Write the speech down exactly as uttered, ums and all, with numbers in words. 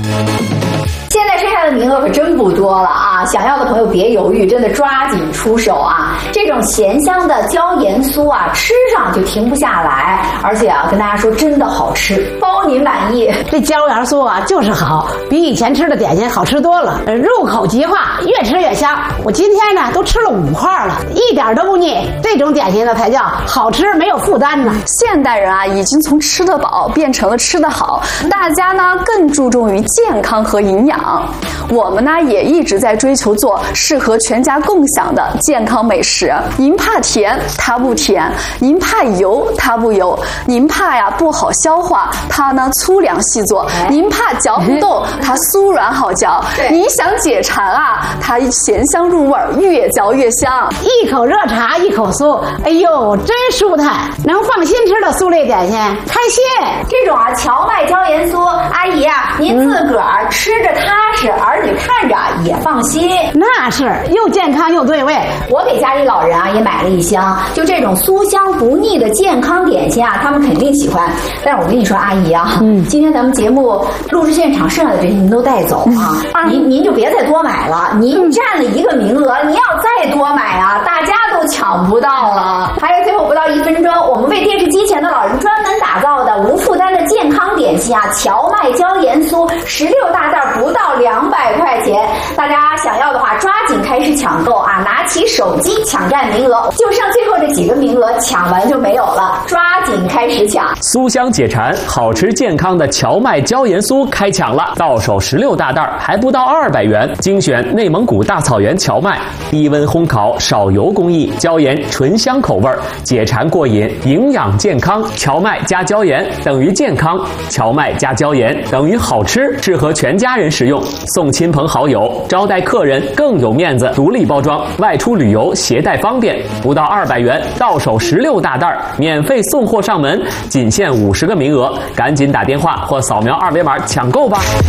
现在剩下的名额可真不多了啊！想要的朋友别犹豫，真的抓紧出手啊！这种咸香的椒盐酥啊，吃上就停不下来，而且啊，跟大家说真的好吃，包您满意。 这椒盐酥啊，就是好，比以前吃的点心好吃多了，入口即化，越吃越香。我今天呢都吃了五块了，一点都不腻。这种点心呢才叫好吃，没有负担呢。 现代人啊，已经从吃得饱变成了吃得好，大家呢更注重于健康和营养。我们呢也一直在追求做适合全家共享的健康美食。您怕甜，它不甜；您怕油，它不油；您怕呀不好消化，它呢粗粮细做；您怕嚼不动，它酥软好嚼；您想解馋啊，它咸香入味，越嚼越香。 一口热茶，一口酥，哎呦，真舒坦，能放心吃的酥类点心，开心。 这种啊荞麦椒盐酥，阿姨啊，您自个儿吃着踏实，儿女看着也放心。 那是又健康又对味。 我给家里老人啊也买了一箱，就这种酥香不腻的健康点心啊，他们肯定喜欢。但是我跟你说，阿姨啊，嗯，今天咱们节目录制现场剩下的这些您都带走啊，嗯、您您就别再多买了。您占了一个名额，您要再多买啊，大家都抢不到了。还有最后不到一分钟，我们为电视机前的老人专门打造的无负担的健康点心啊，荞麦椒盐酥，十六大袋不到两百块钱。大家想要的话，抓紧开始抢购啊！拿起手机抢占名额，就剩最后这几个名额，抢完就没有了，抓紧开始抢。 酥香解馋，好吃健康的荞麦椒盐酥开抢了，到手十六大袋，还不到二百元。精选内蒙古大草原荞麦，低温烘烤，少油工艺，椒盐醇香口味，解馋过瘾，营养健康。荞麦加椒盐等于健康，荞麦加椒盐等于好吃，适合全家人食用，送亲朋好友，招待客人更有面子。独立包装，外出旅游携带方便，不到二百元，到手十六大袋，免费送货上门，仅限五十个名额，赶紧打电话或扫描二维码抢购吧。